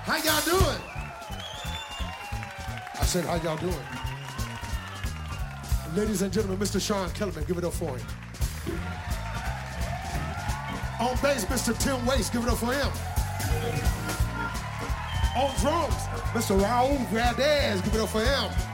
How y'all doing? I said, how y'all doing? Ladies and gentlemen, Mr. Sean Kellerman, give it up for him. On bass, Mr. Tim Waste, give it up for him. On drums, Mr. Raul Valdez, give it up for him.